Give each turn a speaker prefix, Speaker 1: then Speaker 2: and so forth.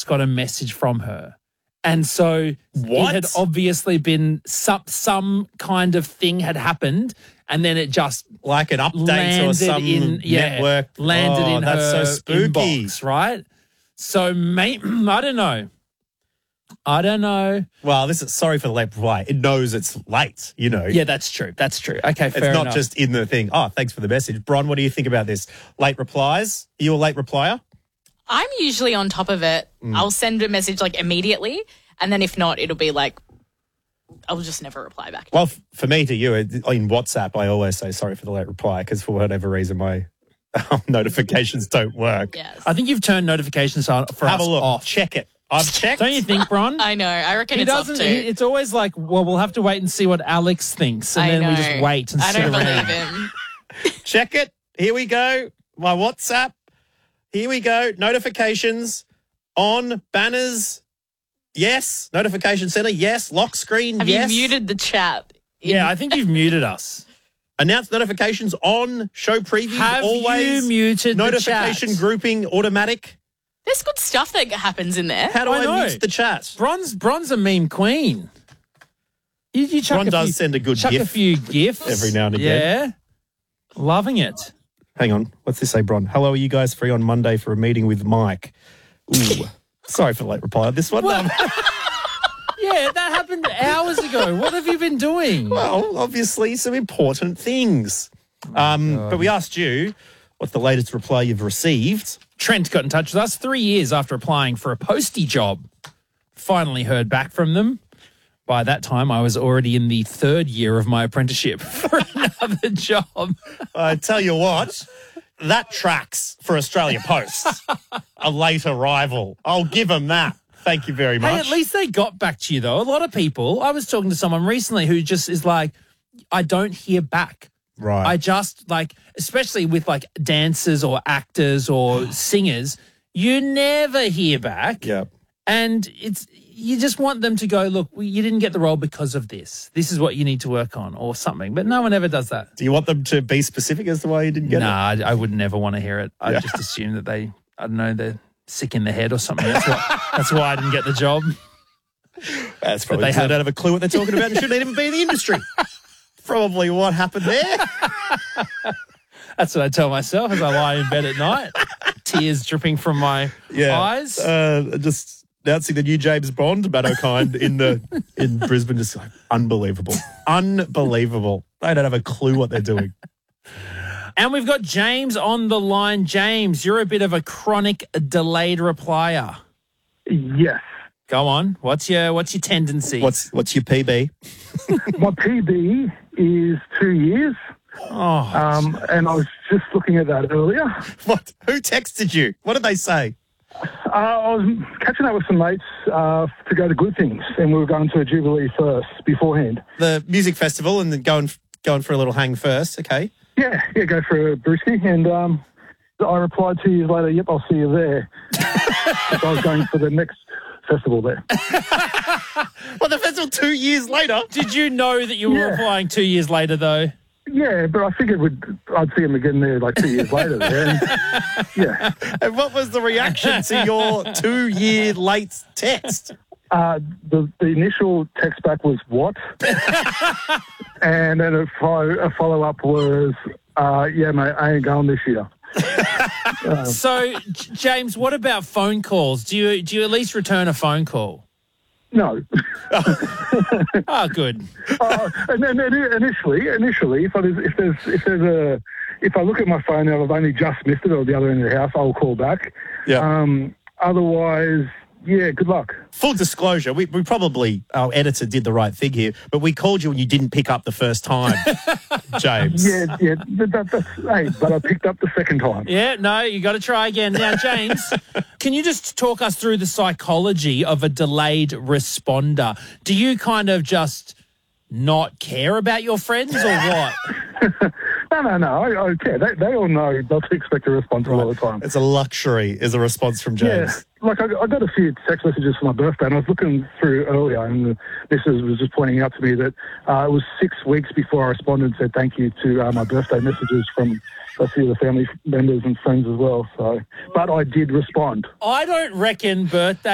Speaker 1: got a message from her. And so
Speaker 2: What?
Speaker 1: it had obviously been some kind of thing had happened, and then it just
Speaker 2: Like an update or
Speaker 1: landed
Speaker 2: some
Speaker 1: in
Speaker 2: network.
Speaker 1: landed in
Speaker 2: that's
Speaker 1: her
Speaker 2: so spooky.
Speaker 1: inbox, right? So I don't know.
Speaker 2: Well, sorry for the late reply. It knows it's late, you know.
Speaker 1: Yeah, that's true. That's true. Okay, fair
Speaker 2: It's not
Speaker 1: enough.
Speaker 2: just in the thing. Oh, thanks for the message. Bron, what do you think about this? Late replies? Are you a late replier?
Speaker 3: I'm usually on top of it. I'll send a message like immediately, and then if not, it'll be like, I'll just never reply back.
Speaker 2: Well, for me to you, in WhatsApp, I always say sorry for the late reply because for whatever reason my notifications don't work.
Speaker 3: Yes.
Speaker 1: I think you've turned notifications on for
Speaker 2: Have
Speaker 1: us
Speaker 2: a look.
Speaker 1: off.
Speaker 2: Check it. I've checked.
Speaker 1: Don't you think, Bron?
Speaker 3: I know. I reckon
Speaker 1: He
Speaker 3: it's off
Speaker 1: doesn't.
Speaker 3: too.
Speaker 1: It's always like, well, we'll have to wait and see what Alex thinks, and
Speaker 3: I
Speaker 1: then we
Speaker 3: know.
Speaker 1: just wait and
Speaker 3: I
Speaker 1: sit
Speaker 3: don't
Speaker 1: around.
Speaker 3: believe him.
Speaker 2: Check it. Here we go. My WhatsApp. Here we go. Notifications on. Banners. Yes. Notification center. Yes. Lock screen.
Speaker 3: Have
Speaker 2: yes.
Speaker 3: you muted the chat?
Speaker 1: Yeah, I think you've muted us.
Speaker 2: Announce notifications on. Show previews.
Speaker 1: Have
Speaker 2: always.
Speaker 1: you muted
Speaker 2: Notification
Speaker 1: the chat?
Speaker 2: grouping automatic.
Speaker 3: There's good stuff that happens in there.
Speaker 2: How do
Speaker 1: I
Speaker 2: I
Speaker 1: know.
Speaker 2: mute the chat?
Speaker 1: Bron's a meme queen. You chuck
Speaker 2: Bron
Speaker 1: a
Speaker 2: does
Speaker 1: few,
Speaker 2: send a good
Speaker 1: chuck a
Speaker 2: gif.
Speaker 1: few gifs
Speaker 2: every now and again.
Speaker 1: Yeah, loving it.
Speaker 2: Hang on. What's this say, Bron? Hello, are you guys free on Monday for a meeting with Mike? Ooh. Sorry for the late reply on this one.
Speaker 1: Yeah, that happened hours ago. What have you been doing?
Speaker 2: Well, obviously some important things. But we asked you, what's the latest reply you've received?
Speaker 1: Trent got in touch with us 3 years after applying for a postie job. Finally heard back from them. By that time, I was already in the third year of my apprenticeship for another job.
Speaker 2: I tell you what, that tracks for Australia Post. A late arrival. I'll give them that. Thank you very much.
Speaker 1: Hey, at least they got back to you, though. A lot of people, I was talking to someone recently who just is like, I don't hear back.
Speaker 2: Right.
Speaker 1: I just especially with like dancers or actors or singers, you never hear back.
Speaker 2: Yeah.
Speaker 1: And you just want them to go, look, you didn't get the role because of this. This is what you need to work on or something. But no one ever does that.
Speaker 2: Do you want them to be specific as to why you didn't get it?
Speaker 1: Nah, I would never want to hear it. I just assume that I don't know, they're sick in the head or something. That's why I didn't get the job.
Speaker 2: That's probably because they don't have a clue what they're talking about and shouldn't even be in the industry. Probably what happened there.
Speaker 1: That's what I tell myself as I lie in bed at night. Tears dripping from my eyes.
Speaker 2: Just announcing the new James Bond, Mattokind, in Brisbane. Just like, unbelievable. Unbelievable. They don't have a clue what they're doing.
Speaker 1: And we've got James on the line. James, you're a bit of a chronic delayed replier.
Speaker 4: Yes.
Speaker 1: Go on. What's your tendency?
Speaker 2: What's your PB?
Speaker 4: My PB is 2 years.
Speaker 1: Oh,
Speaker 4: And I was just looking at that earlier.
Speaker 2: What? Who texted you? What did they say?
Speaker 4: I was catching up with some mates to go to Good Things, and we were going to a Jubilee first beforehand.
Speaker 2: The music festival and then going for a little hang first. Okay.
Speaker 4: Yeah, go for a brewski. And I replied 2 years later, yep, I'll see you there. Because I was going for the next festival there.
Speaker 2: Well, the festival 2 years later.
Speaker 1: did you know that you were applying 2 years later, though?
Speaker 4: Yeah, but I figured I'd see him again there like 2 years later. There. Yeah.
Speaker 2: And what was the reaction to your 2 year late text?
Speaker 4: The initial text back was, what? And then a follow-up was, yeah, mate, I ain't going this year.
Speaker 1: So, James, what about phone calls? Do you at least return a phone call?
Speaker 4: No.
Speaker 1: Oh, good.
Speaker 4: And then initially, if I look at my phone and I've only just missed it or the other end of the house, I'll call back.
Speaker 2: Yeah.
Speaker 4: Otherwise, yeah, good luck.
Speaker 2: Full disclosure, we probably, our editor did the right thing here, but we called you and you didn't pick up the first time, James.
Speaker 4: Yeah, but I picked up the second time.
Speaker 1: Yeah, no, you got to try again. Now, James, can you just talk us through the psychology of a delayed responder? Do you kind of just not care about your friends or what?
Speaker 4: No. I care. They all know not to expect a response all the time.
Speaker 2: It's a luxury, is a response from James.
Speaker 4: Yeah, like I got a few text messages for my birthday, and I was looking through earlier, and the missus was just pointing out to me that it was 6 weeks before I responded and said thank you to my birthday messages from a few of the family members and friends as well. So, but I did respond.
Speaker 1: I don't reckon birthday